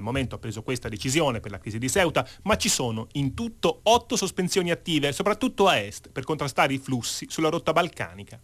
momento ha preso questa decisione per la crisi di Ceuta, ma ci sono in tutto 8 sospensioni attive, soprattutto a est, per contrastare i flussi sulla rotta balcanica.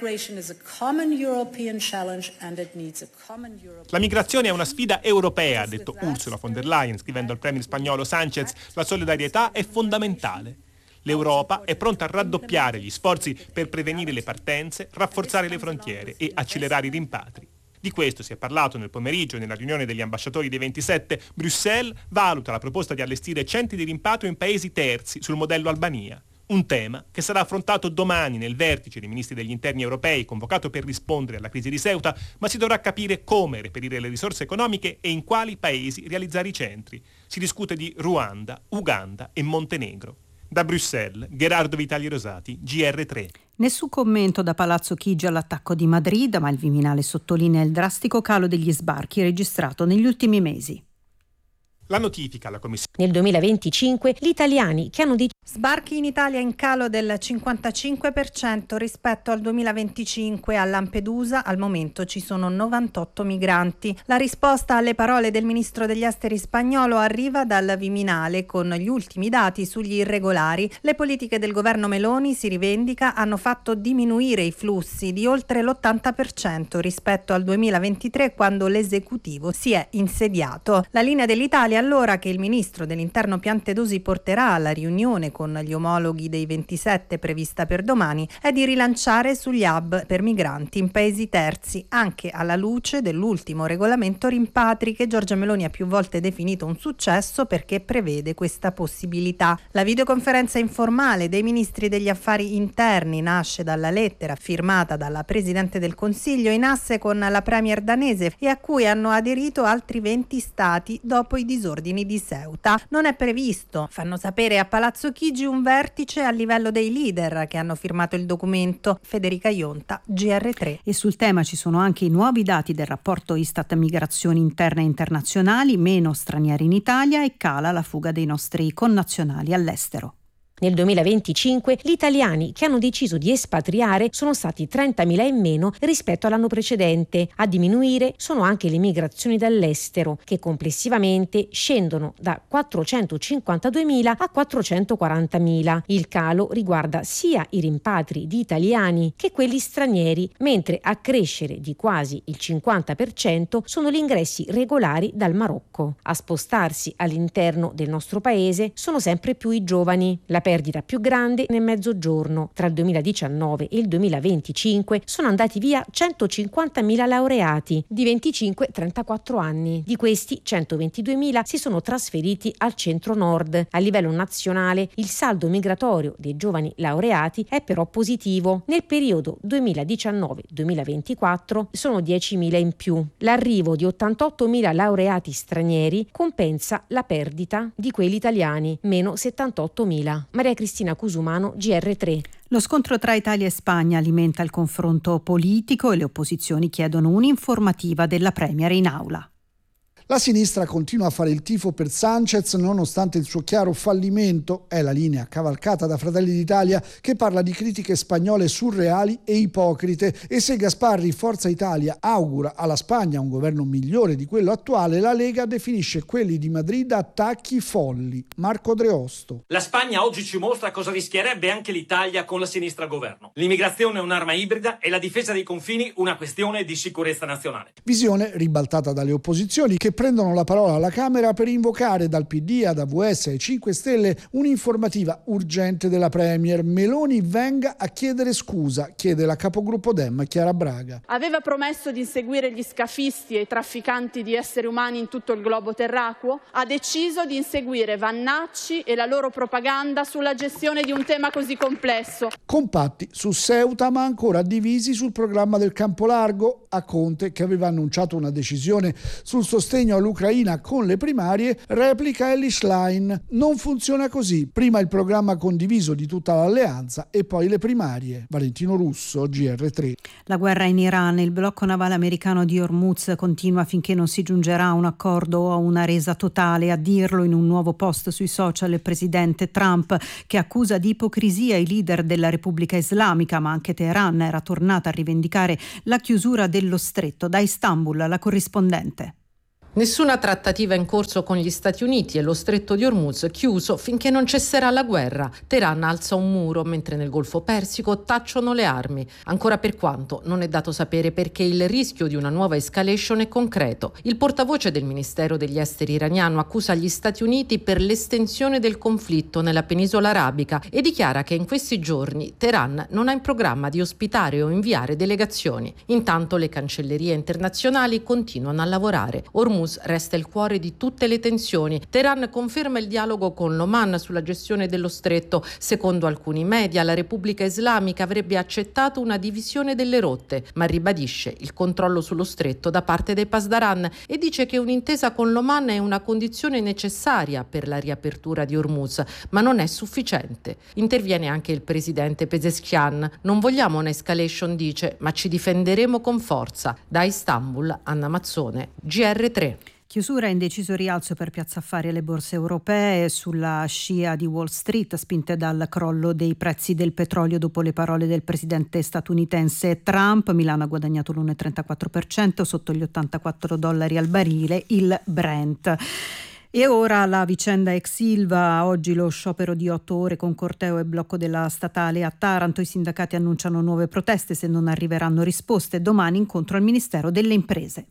La migrazione è una sfida europea, ha detto Ursula von der Leyen, scrivendo al premier spagnolo Sánchez: la solidarietà è fondamentale. L'Europa è pronta a raddoppiare gli sforzi per prevenire le partenze, rafforzare le frontiere e accelerare i rimpatri. Di questo si è parlato nel pomeriggio nella riunione degli ambasciatori dei 27. Bruxelles valuta la proposta di allestire centri di rimpatrio in paesi terzi sul modello Albania. Un tema che sarà affrontato domani nel vertice dei ministri degli interni europei convocato per rispondere alla crisi di Ceuta, ma si dovrà capire come reperire le risorse economiche e in quali paesi realizzare i centri. Si discute di Ruanda, Uganda e Montenegro. Da Bruxelles, Gerardo Vitali Rosati, GR3. Nessun commento da Palazzo Chigi all'attacco di Madrid, ma il Viminale sottolinea il drastico calo degli sbarchi registrato negli ultimi mesi. La notifica alla Commissione. Nel 2025 gli italiani che hanno sbarchi in Italia in calo del 55% rispetto al 2025. A Lampedusa al momento ci sono 98 migranti. La risposta alle parole del ministro degli esteri spagnolo arriva dal Viminale con gli ultimi dati sugli irregolari. Le politiche del governo Meloni, si rivendica, hanno fatto diminuire i flussi di oltre l'80% rispetto al 2023, quando l'esecutivo si è insediato. La linea dell'Italia allora, che il ministro dell'interno Piantedosi porterà alla riunione con gli omologhi dei 27 prevista per domani, è di rilanciare sugli hub per migranti in paesi terzi, anche alla luce dell'ultimo regolamento rimpatri che Giorgia Meloni ha più volte definito un successo perché prevede questa possibilità. La videoconferenza informale dei ministri degli affari interni nasce dalla lettera firmata dalla Presidente del Consiglio in asse con la premier danese e a cui hanno aderito altri 20 stati dopo i disordini di Ceuta. Non è previsto, fanno sapere a Palazzo Chigi, un vertice a livello dei leader che hanno firmato il documento. Federica Ionta, GR3. E sul tema ci sono anche i nuovi dati del rapporto Istat Migrazioni interne e internazionali: meno stranieri in Italia e cala la fuga dei nostri connazionali all'estero. Nel 2025 gli italiani che hanno deciso di espatriare sono stati 30.000 in meno rispetto all'anno precedente. A diminuire sono anche le migrazioni dall'estero, che complessivamente scendono da 452.000 a 440.000. Il calo riguarda sia i rimpatri di italiani che quelli stranieri, mentre a crescere di quasi il 50% sono gli ingressi regolari dal Marocco. A spostarsi all'interno del nostro paese sono sempre più i giovani. La perdita più grande nel mezzogiorno. Tra il 2019 e il 2025 sono andati via 150.000 laureati di 25-34 anni. Di questi 122.000 si sono trasferiti al centro-nord. A livello nazionale il saldo migratorio dei giovani laureati è però positivo. Nel periodo 2019-2024 sono 10.000 in più. L'arrivo di 88.000 laureati stranieri compensa la perdita di quelli italiani, meno 78.000. Maria Cristina Cusumano, GR3. Lo scontro tra Italia e Spagna alimenta il confronto politico e le opposizioni chiedono un'informativa della Premier in aula. La sinistra continua a fare il tifo per Sánchez nonostante il suo chiaro fallimento. È la linea cavalcata da Fratelli d'Italia, che parla di critiche spagnole surreali e ipocrite. E se Gasparri, Forza Italia, augura alla Spagna un governo migliore di quello attuale, la Lega definisce quelli di Madrid attacchi folli. Marco Dreosto. La Spagna oggi ci mostra cosa rischierebbe anche l'Italia con la sinistra al governo. L'immigrazione è un'arma ibrida e la difesa dei confini una questione di sicurezza nazionale. Visione ribaltata dalle opposizioni, che prendono la parola alla Camera per invocare dal PD ad AVS e 5 Stelle un'informativa urgente della Premier. Meloni venga a chiedere scusa, chiede la capogruppo Dem Chiara Braga. Aveva promesso di inseguire gli scafisti e i trafficanti di esseri umani in tutto il globo terracqueo, ha deciso di inseguire Vannacci e la loro propaganda sulla gestione di un tema così complesso. Compatti su Ceuta, ma ancora divisi sul programma del campo largo. A Conte, che aveva annunciato una decisione sul sostegno all'Ucraina con le primarie, replica Elly Schlein. Non funziona così. Prima il programma condiviso di tutta l'alleanza e poi le primarie. Valentino Russo, GR3. La guerra in Iran. Il blocco navale americano di Hormuz continua finché non si giungerà a un accordo o a una resa totale. A dirlo in un nuovo post sui social il presidente Trump, che accusa di ipocrisia i leader della Repubblica Islamica, ma anche Teheran era tornata a rivendicare la chiusura dello stretto. Da Istanbul la corrispondente. Nessuna trattativa in corso con gli Stati Uniti e lo stretto di Hormuz chiuso finché non cesserà la guerra. Teheran alza un muro mentre nel Golfo Persico tacciono le armi. Ancora per quanto non è dato sapere perché il rischio di una nuova escalation è concreto. Il portavoce del Ministero degli Esteri iraniano accusa gli Stati Uniti per l'estensione del conflitto nella penisola arabica e dichiara che in questi giorni Teheran non ha in programma di ospitare o inviare delegazioni. Intanto le cancellerie internazionali continuano a lavorare. Hormuz resta il cuore di tutte le tensioni. Teheran conferma il dialogo con l'Oman sulla gestione dello stretto. Secondo alcuni media, la Repubblica Islamica avrebbe accettato una divisione delle rotte, ma ribadisce il controllo sullo stretto da parte dei Pasdaran e dice che un'intesa con l'Oman è una condizione necessaria per la riapertura di Hormuz, ma non è sufficiente. Interviene anche il presidente Pezeshkian. Non vogliamo un'escalation, dice, ma ci difenderemo con forza. Da Istanbul, Anna Mazzone, GR3. Chiusura e indeciso rialzo per Piazza Affari e le borse europee sulla scia di Wall Street, spinte dal crollo dei prezzi del petrolio dopo le parole del presidente statunitense Trump. Milano ha guadagnato l'1,34%, sotto gli $84 al barile il Brent. E ora la vicenda ex Ilva, oggi lo sciopero di 8 ore con corteo e blocco della statale a Taranto. I sindacati annunciano nuove proteste se non arriveranno risposte. Domani incontro al Ministero delle Imprese.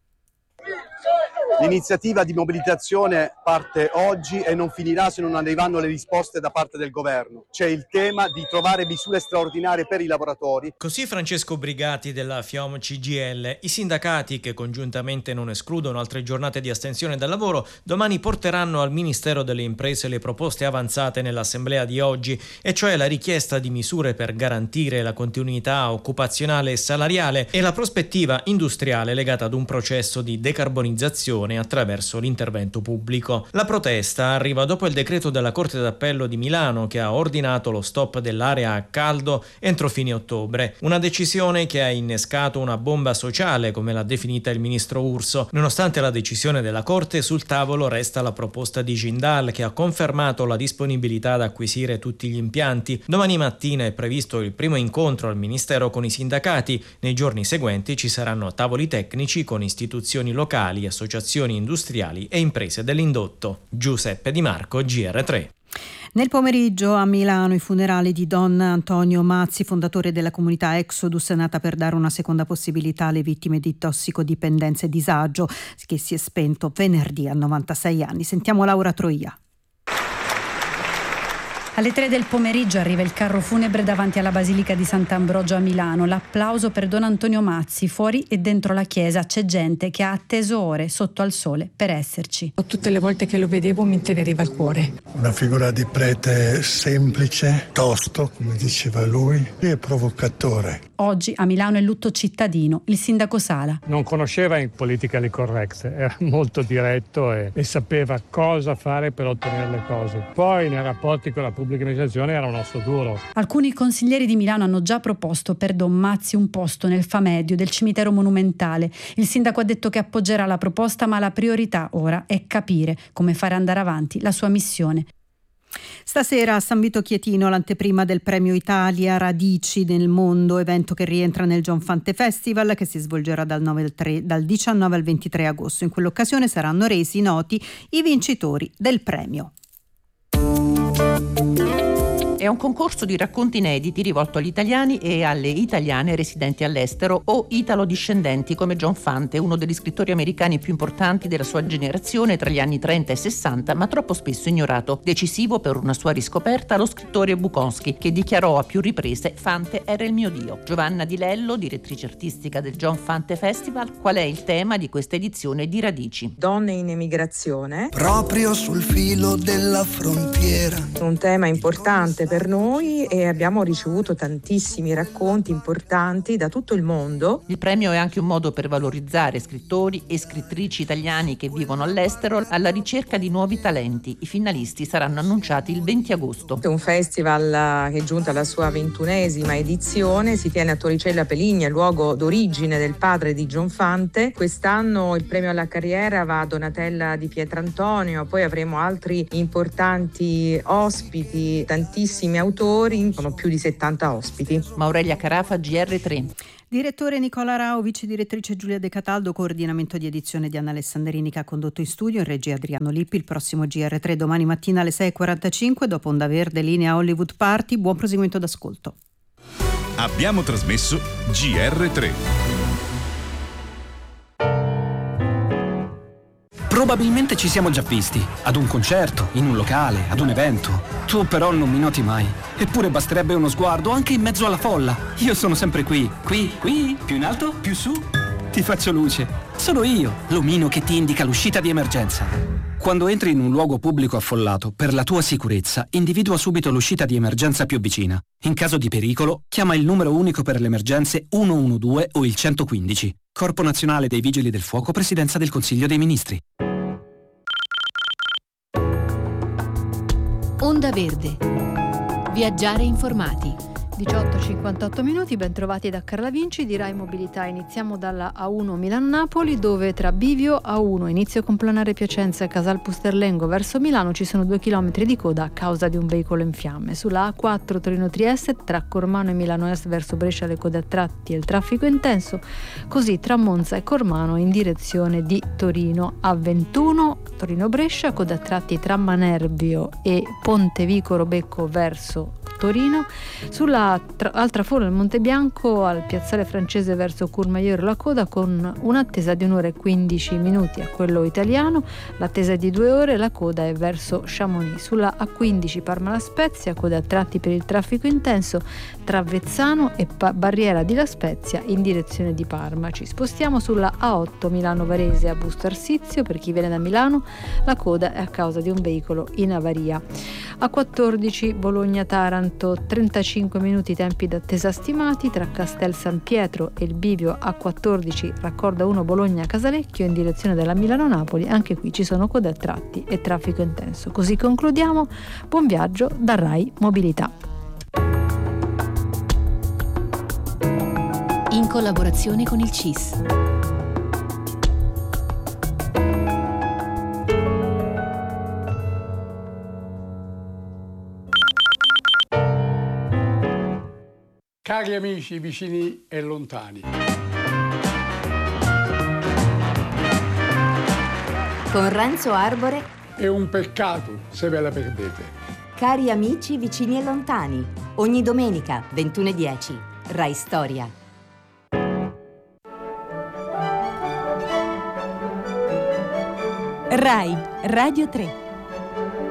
L'iniziativa di mobilitazione parte oggi e non finirà se non arriveranno le risposte da parte del governo. C'è il tema di trovare misure straordinarie per i lavoratori. Così Francesco Brigati della FIOM CGIL. I sindacati, che congiuntamente non escludono altre giornate di astensione dal lavoro, domani porteranno al Ministero delle Imprese le proposte avanzate nell'assemblea di oggi, e cioè la richiesta di misure per garantire la continuità occupazionale e salariale e la prospettiva industriale legata ad un processo di decarbonizzazione attraverso l'intervento pubblico. La protesta arriva dopo il decreto della Corte d'Appello di Milano che ha ordinato lo stop dell'area a caldo entro fine ottobre, una decisione che ha innescato una bomba sociale, come l'ha definita il ministro Urso. Nonostante la decisione della Corte, sul tavolo resta la proposta di Jindal, che ha confermato la disponibilità ad acquisire tutti gli impianti. Domani mattina è previsto il primo incontro al Ministero con i sindacati. Nei giorni seguenti ci saranno tavoli tecnici con istituzioni locali, associazioni industriali e imprese dell'indotto. Giuseppe Di Marco, GR3. Nel pomeriggio a Milano i funerali di Don Antonio Mazzi, fondatore della comunità Exodus, nata per dare una seconda possibilità alle vittime di tossicodipendenza e disagio, che si è spento venerdì a 96 anni. Sentiamo Laura Troia. Alle 3 del pomeriggio arriva il carro funebre davanti alla Basilica di Sant'Ambrogio a Milano. L'applauso per Don Antonio Mazzi. Fuori e dentro la chiesa c'è gente che ha atteso ore sotto al sole per esserci. Tutte le volte che lo vedevo mi inteneriva il cuore. Una figura di prete semplice, tosto, come diceva lui, e provocatore. Oggi a Milano è lutto cittadino. Il sindaco Sala. Non conosceva il politically correct, era molto diretto e sapeva cosa fare per ottenere le cose. Poi nei rapporti con la pubblica amministrazione era un osso duro. Alcuni consiglieri di Milano hanno già proposto per Don Mazzi un posto nel Famedio del cimitero monumentale. Il sindaco ha detto che appoggerà la proposta, ma la priorità ora è capire come fare andare avanti la sua missione. Stasera a San Vito Chietino l'anteprima del Premio Italia Radici nel Mondo, evento che rientra nel John Fante Festival, che si svolgerà dal 19 al 23 agosto. In quell'occasione saranno resi noti i vincitori del premio. È un concorso di racconti inediti rivolto agli italiani e alle italiane residenti all'estero o italo-discendenti come John Fante, uno degli scrittori americani più importanti della sua generazione tra gli anni 30 e 60, ma troppo spesso ignorato. Decisivo per una sua riscoperta lo scrittore Bukowski, che dichiarò a più riprese: Fante era il mio dio. Giovanna Di Lello, direttrice artistica del John Fante Festival, qual è il tema di questa edizione di Radici? Donne in emigrazione. Proprio sul filo della frontiera. Un tema importante per noi e abbiamo ricevuto tantissimi racconti importanti da tutto il mondo. Il premio è anche un modo per valorizzare scrittori e scrittrici italiani che vivono all'estero alla ricerca di nuovi talenti. I finalisti saranno annunciati il 20 agosto. È un festival che è giunto alla sua 21esima edizione, si tiene a Torricella Peligna, luogo d'origine del padre di John Fante. Quest'anno il premio alla carriera va a Donatella Di Pietrantonio, poi avremo altri importanti ospiti, tantissimi autori, sono più di 70 ospiti. Aurelia Carafa, GR3. Direttore Nicola Rao, vice direttrice Giulia De Cataldo, coordinamento di edizione di Anna Alessandrini che ha condotto in studio, in regia Adriano Lippi. Il prossimo GR3 domani mattina alle 6.45 dopo Onda Verde, linea Hollywood Party. Buon proseguimento d'ascolto. Abbiamo trasmesso GR3. Probabilmente ci siamo già visti, ad un concerto, in un locale, ad un evento. Tu però non mi noti mai. Eppure basterebbe uno sguardo anche in mezzo alla folla. Io sono sempre qui, più in alto, più su. Ti faccio luce. Sono io, l'omino che ti indica l'uscita di emergenza. Quando entri in un luogo pubblico affollato, per la tua sicurezza, individua subito l'uscita di emergenza più vicina. In caso di pericolo, chiama il numero unico per le emergenze 112 o il 115. Corpo Nazionale dei Vigili del Fuoco, Presidenza del Consiglio dei Ministri. Onda Verde. Viaggiare informati. 18:58 minuti, ben trovati da Carla Vinci di Rai Mobilità. Iniziamo dalla A1 Milano-Napoli, dove tra Bivio A1, inizio con planare Piacenza e Casal Pusterlengo verso Milano ci sono 2 chilometri di coda a causa di un veicolo in fiamme. Sulla A4 Torino-Trieste, tra Cormano e Milano Est verso Brescia le code a tratti e il traffico intenso, così tra Monza e Cormano in direzione di Torino. A21 Torino-Brescia, coda a tratti tra Manerbio e Pontevicoro Becco verso Torino. Sulla Altraforo del Monte Bianco al piazzale francese verso Courmayeur la coda con un'attesa di 1 ora e 15 minuti a quello italiano, l'attesa è di 2 ore, la coda è verso Chamonix. Sulla A15 Parma La Spezia, coda a tratti per il traffico intenso tra Avezzano e Barriera di La Spezia in direzione di Parma. Ci spostiamo sulla A8 Milano Varese a Busto Arsizio, per chi viene da Milano la coda è a causa di un veicolo in avaria. A14 Bologna Taranto, 35 minuti tempi d'attesa stimati tra Castel San Pietro e il bivio A14 raccordo 1 Bologna Casalecchio in direzione della Milano-Napoli. Anche qui ci sono code a tratti e traffico intenso. Così concludiamo. Buon viaggio da Rai Mobilità. In collaborazione con il CIS. Cari amici vicini e lontani. Con Renzo Arbore. È un peccato se ve la perdete. Cari amici vicini e lontani. Ogni domenica 21:10. Rai Storia. Rai Radio 3.